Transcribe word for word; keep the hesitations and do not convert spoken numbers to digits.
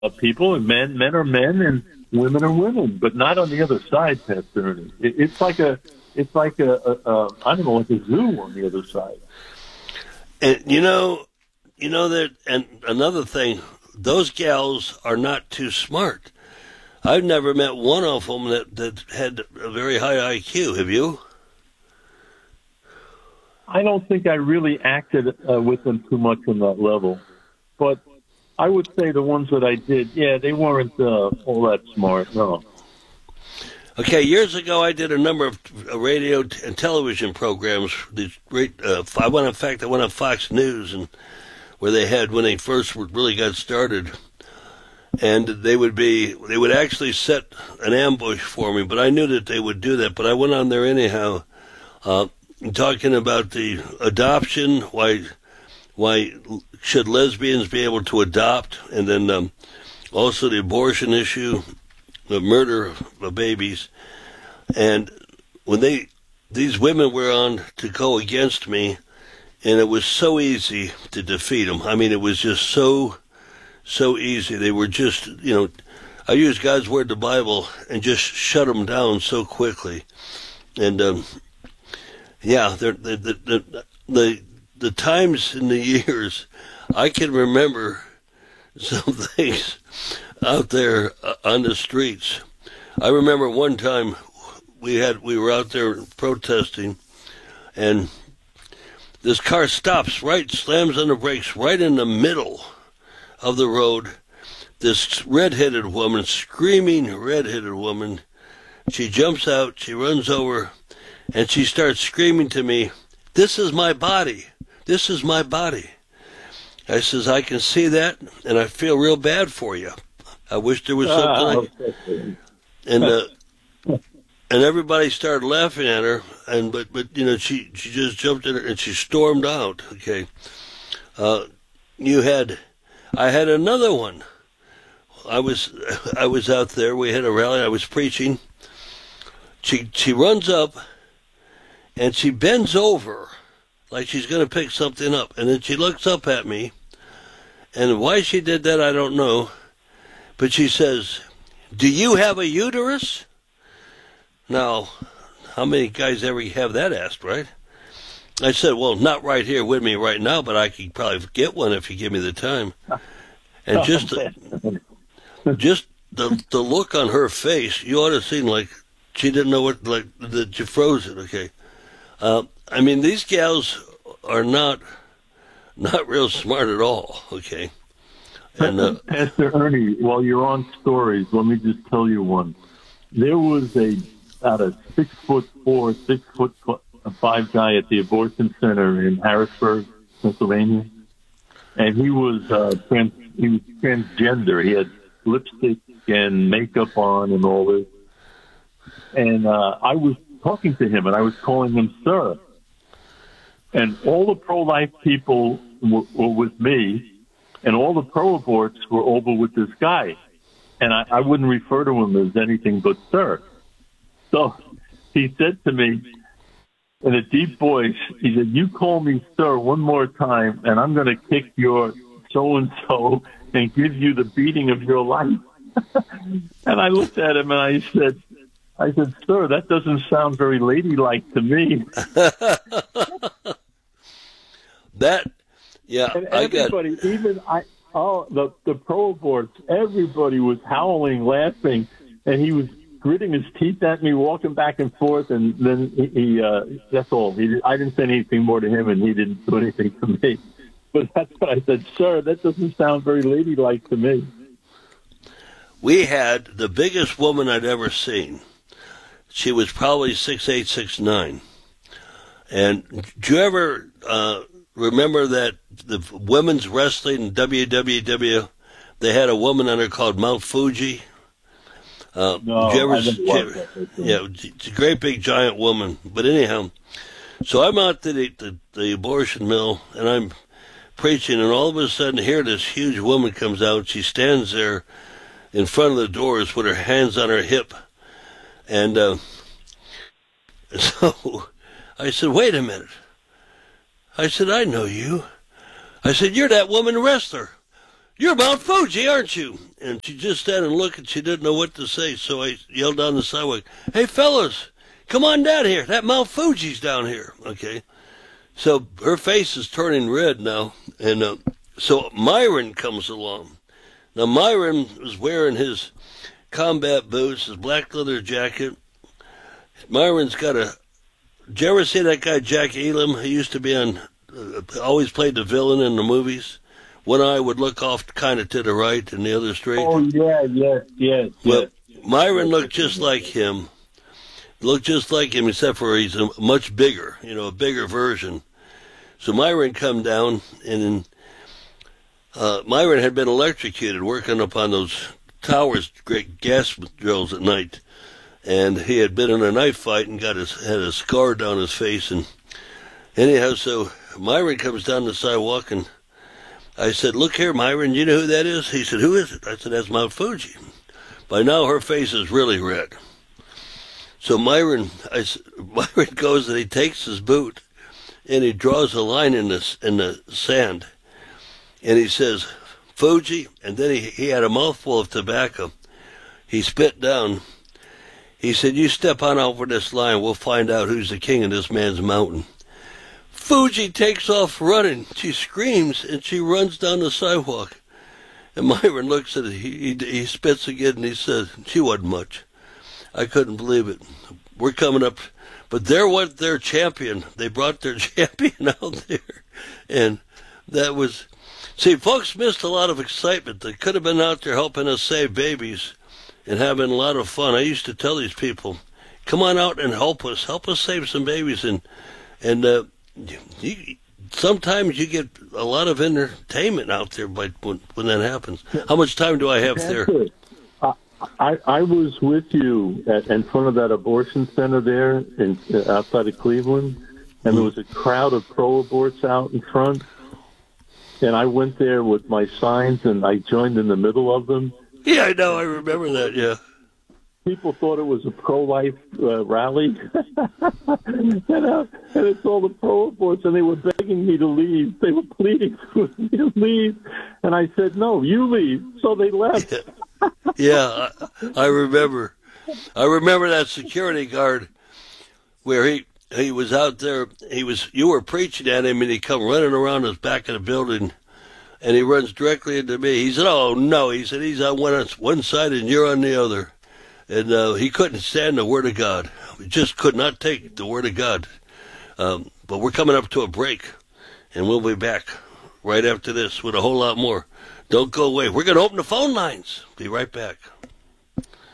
uh, people, and men men are men, and women are women, but not on the other side, Pastor Ernie. It, it's like a it's like a, a, a I don't know, like a zoo on the other side. And you know, you know that, and another thing, those gals are not too smart. I've never met one of them that, that had a very high I Q. Have you? I don't think I really acted uh, with them too much on that level. But I would say the ones that I did, yeah, they weren't uh, all that smart, no. Okay, years ago I did a number of radio and television programs. These great, uh, I went, in fact, I went on Fox News, and where they had, when they first really got started, and they would be, they would actually set an ambush for me, but I knew that they would do that, but I went on there anyhow, uh, talking about the adoption, why, why should lesbians be able to adopt, and then um, also the abortion issue, the murder of babies, and when they, these women were on to go against me, and it was so easy to defeat them. I mean, it was just so So easy. They were just, you know, I used God's Word, the Bible, and just shut them down so quickly. And, um, yeah, the, the, the, the, the times in the years, I can remember some things out there on the streets. I remember one time we had, we were out there protesting, and this car stops right, slams on the brakes right in the middle of the road. This red-headed woman, screaming red-headed woman, she jumps out, she runs over, and she starts screaming to me, "This is my body. This is my body." I says, "I can see that, and I feel real bad for you. I wish there was something." Uh, and uh, and everybody started laughing at her, and but but you know she she just jumped in and she stormed out. Okay, uh, you had. I had another one. I was I was out there. We had a rally. I was preaching. She she runs up, and she bends over, like she's going to pick something up. And then she looks up at me, and why she did that, I don't know. But she says, "Do you have a uterus?" Now, how many guys ever have that asked, right? I said, "Well, not right here with me right now, but I could probably get one if you give me the time." And just the, just the the look on her face, you ought to have seen, like, she didn't know what, like, that she froze it, okay? Uh, I mean, these gals are not not real smart at all, okay? And uh, Pastor Ernie, while you're on stories, let me just tell you one. There was a, about a six foot four, six foot five guy at the abortion center in Harrisburg, Pennsylvania, and he was uh, trans, he was transgender. He had lipstick and makeup on and all this. And uh, I was talking to him, and I was calling him sir. And all the pro-life people were, were with me, and all the pro-aborts were over with this guy. And I, I wouldn't refer to him as anything but sir. So he said to me, in a deep voice, he said, "You call me sir one more time, and I'm going to kick your so-and-so and give you the beating of your life." And I looked at him, and I said, I said, "Sir, that doesn't sound very ladylike to me." That, yeah, and I everybody, got... even I, oh, the, the pro-aborts, everybody was howling, laughing, and he was gritting his teeth at me, walking back and forth, and then he, he uh, that's all. He, I didn't say anything more to him, and he didn't do anything to me. But that's what I said, "Sir, that doesn't sound very ladylike to me." We had the biggest woman I'd ever seen. She was probably six eight, six nine. And do you ever uh, remember that the women's wrestling, W W W, they had a woman on there called Mount Fuji? Uh, no, did you ever, I didn't watch that. that. Yeah, it's a great big giant woman. But anyhow, so I'm out to the, the, the abortion mill, and I'm preaching, and all of a sudden here this huge woman comes out. She stands there in front of the doors with her hands on her hip. And uh, so I said, "Wait a minute." I said, "I know you." I said, "You're that woman wrestler. "You're Mount Fuji, aren't you?" And she just sat and looked, and she didn't know what to say. So I yelled down the sidewalk, "Hey, fellas, come on down here. That Mount Fuji's down here." Okay. So her face is turning red now. And uh, so Myron comes along. Now, Myron was wearing his combat boots, his black leather jacket. Myron's got a... Did you ever see that guy, Jack Elam? He used to be on... Uh, always played the villain in the movies. One eye would look off kind of to the right and the other straight. Oh, yeah, yes, yes, well, yes. Myron looked just like him. Looked just like him, except for he's a much bigger, you know, a bigger version. So Myron come down, and uh, Myron had been electrocuted working upon those towers, great gas drills at night. And he had been in a knife fight and got his, had a scar down his face. And anyhow, so Myron comes down the sidewalk, and I said, "Look here, Myron, you know who that is?" He said, "Who is it?" I said, "That's Mount Fuji." By now, her face is really red. So Myron, I, Myron goes and he takes his boot, and he draws a line in the, in the sand. And he says, "Fuji," and then he, he had a mouthful of tobacco. He spit down. He said, "You step on over this line, we'll find out who's the king of this man's mountain." Fuji takes off running. She screams, and she runs down the sidewalk. And Myron looks at it. He, he, he spits again, and he says, "She wasn't much." I couldn't believe it. We're coming up. But there went their champion. They brought their champion out there. And that was... See, folks missed a lot of excitement. They could have been out there helping us save babies and having a lot of fun. I used to tell these people, "Come on out and help us. Help us save some babies." And, and uh, you, sometimes you get a lot of entertainment out there by when, when that happens. How much time do I have there? I, I was with you at, in front of that abortion center there in, uh, outside of Cleveland, and there was a crowd of pro-aborts out in front. And I went there with my signs, and I joined in the middle of them. Yeah, I know. I remember that, yeah. People thought it was a pro-life uh, rally. and, uh, and it's all the pro-aborts, and they were begging me to leave. They were pleading with me to leave. And I said, "No, you leave." So they left. Yeah. Yeah, I, I remember. I remember that security guard where he he was out there. He was you were preaching at him, and he come running around the back of the building, and he runs directly into me. He said, "Oh no!" He said, "He's on one one side and you're on the other," and uh, he couldn't stand the Word of God. He just could not take the Word of God. Um, but we're coming up to a break, and we'll be back right after this with a whole lot more. Don't go away. We're going to open the phone lines. Be right back.